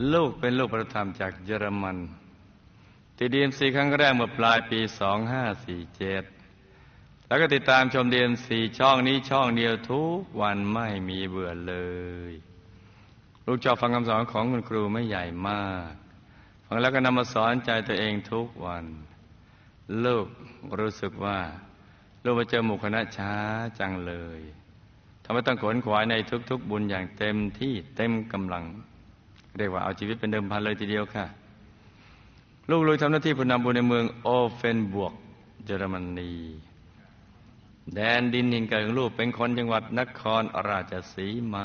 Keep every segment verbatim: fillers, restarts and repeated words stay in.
ลูกเป็นลูกประธรรมจากเยอรมันติด ดี เอ็ม ซี ครั้งแรกเมื่อปลายปี สองพันห้าร้อยสี่สิบเจ็ด แล้วก็ติดตามชม ดี เอ็ม ซี ช่องนี้ช่องเดียวทุกวันไม่มีเบื่อเลยลูกชอบฟังคำสอนของคุณครูไม่ใหญ่มากฟังแล้วก็นำมาสอนใจตัวเองทุกวันลูกรู้สึกว่าลูกมาเจอหมู่คณะช้าจังเลยทำให้ต้องขวนขวายในทุกๆบุญอย่างเต็มที่เต็มกำลังเรียกว่าเอาชีวิตเป็นเดิมพันเลยทีเดียวค่ะลูกลุยทำหน้าที่ผู้นำบุญในเมืองโอเฟนบวกเยอรมนีแดนดินถิ่นเกิดของลูกเป็นคนจังหวัดนครราชสีมา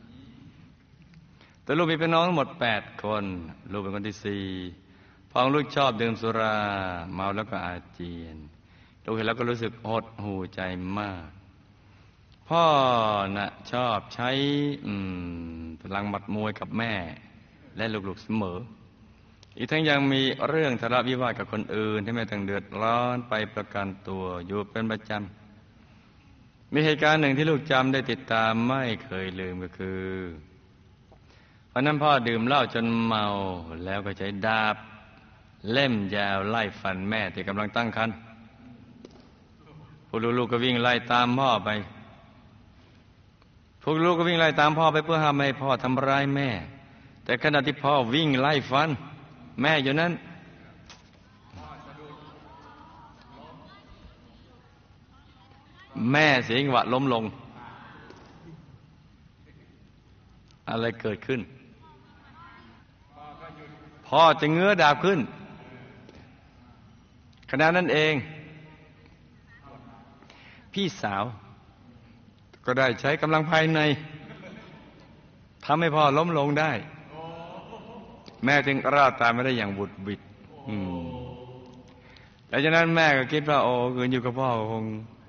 แต่ลูกมีพี่น้องทั้งหมดแปดคนลูกเป็นคนที่สี่พอลูกชอบดื่มสุราเมาแล้วก็อาเจียนลูกเห็นแล้วก็รู้สึกหดหู่ใจมากพ่อน่ะชอบใช้พลังหมัดมวยกับแม่และลูกๆเสมออีกทั้งยังมีเรื่องทะเลาะวิวาทกับคนอื่นที่แม่ต้องเดือดร้อนไปประกันตัวอยู่เป็นประจำมีเหตุการณ์หนึ่งที่ลูกจำได้ติดตามไม่เคยลืมก็คือวันนั้นพ่อดื่มเหล้าจนเมาแล้วก็ใช้ดาบเล่มยาวไล่ฟันแม่ที่กำลังตั้งครรภ์พวกลูกๆก็วิ่งไล่ตามพ่อไปพวกลูกก็วิ่งไล่ตามพ่อไปเพื่อห้ามไม่ให้พ่อทำร้ายแม่แต่ขณะที่พ่อวิ่งไล่ฟันแม่อยู่นั้นแม่เสียงหวะล้มลงอะไรเกิดขึ้นพ่อจะเงื้อดาบขึ้นขณะนั้นเองพี่สาวก็ได้ใช้กำลังภายในทำให้พ่อล้มลงได้แม่จึงรอดตายไม่ได้อย่างบุดบิดหลังจากนั้นแม่ก็คิดว่าโอ้คืนอยู่กับพ่อคง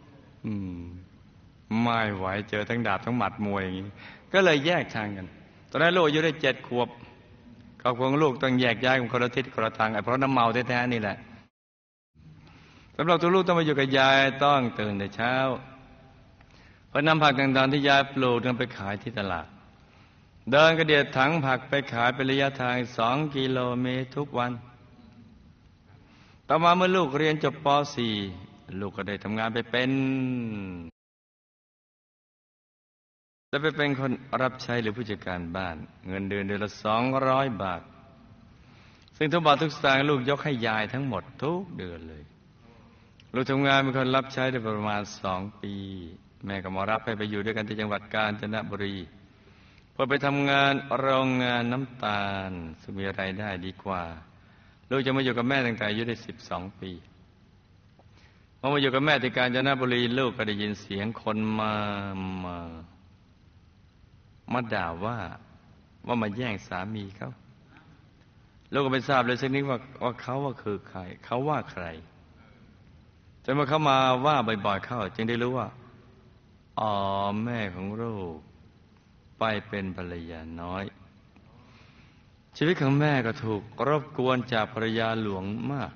ไม่ไหวเจอทั้งดาบทั้งหมัดมวยอย่างนี้ก็เลยแยกทางกันตอนนั้นลูกอายุได้เจ็ดขวบครอบครัวลูกต้องแยกย้ายกันคนละทิศคนละทางเพราะน้ำเมาแท้ๆนี่แหละสำหรับตัวลูกต้องมาอยู่กับยายต้องตื่นแต่เช้าเพื่อนำผักต่างๆที่ยายปลูกนำไปขายที่ตลาดเดินกระเดียดถังผักไปขายเป็นระยะทางสองกิโลเมตรทุกวันต่อมาเมื่อลูกเรียนจบป สี่ ลูกก็ได้ทำงานไปเป็นและไปเป็นคนรับใช้หรือผู้จัดการบ้านเงินเดือนเดือนละสองร้อยบาทซึ่งทุกบาททุกสตางค์ลูกยกให้ยายทั้งหมดทุกเดือนเลยลูกทำงานเป็นคนรับใช้ได้ประมาณสองปีแม่ก็มารับให้ไปอยู่ด้วยกันที่จังหวัดกาญจนบุรีพอไปทำงานโรงงานน้ำตาลซึ่งมีรายได้ดีกว่าลูกจะมาอยู่กับแม่ตั้งแต่อายุได้สิบสองปีพอมาอยู่กับแม่ที่กาญจนบุรีลูกก็ได้ยินเสียงคนมามามาด่าว่าว่ามาแย่งสามีเขาลูกก็ไม่ทราบเลยสักนิดว่าว่าเขาว่าคือใครเขาว่าใครจนเมื่อเขามาว่าบ่อยๆเข้าจึงได้รู้ว่าอ๋อแม่ของลูกไปเป็นภรรยาน้อยชีวิตของแม่ก็ถูกรบกวนจากภรรยาหลวงมาก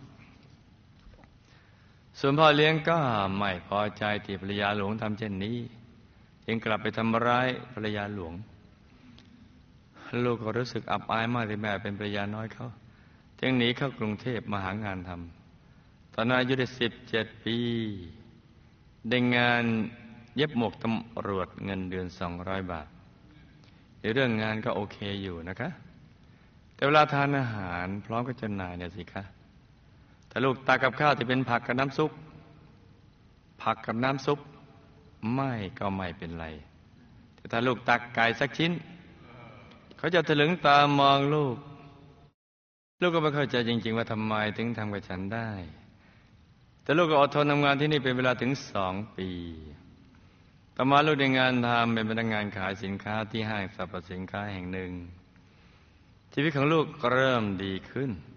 ส่วนพ่อเลี้ยงก็ไม่พอใจที่ภรรยาหลวงทำเช่นนี้จึงกลับไปทำร้ายภรรยาหลวงลูกก็รู้สึกอับอายมากที่แม่เป็นภรรยาน้อยเขาจึงหนีเข้ากรุงเทพมาหางานทำตอนนั้นอายุได้สิบเจ็ดปีได้งานเย็บหมวกตำรวจเงินเดือนสองร้อยบาทในเรื่องงานก็โอเคอยู่นะคะแต่เวลาทานอาหารพร้อมกับเจ้านายเนี่ยสิคะถ้าลูกตักกับข้าวที่เป็นผักกับน้ำซุปผักกับน้ำซุปไม่ก็ไม่เป็นไรแต่ถ้าลูกตักไก่สักชิ้นเขาจะถลึงตามองลูกลูกก็ไม่เข้าใจจริงๆว่าทำไมถึงทำกับฉันได้แต่ลูกก็อดทนทำงานที่นี่เป็นเวลาถึงสองปีต่อมาลูกได้งานทำเป็นพนักงานขายสินค้าที่ห้างสรรพสินค้าแห่งหนึ่งชีวิตของลูกก็เริ่มดีขึ้น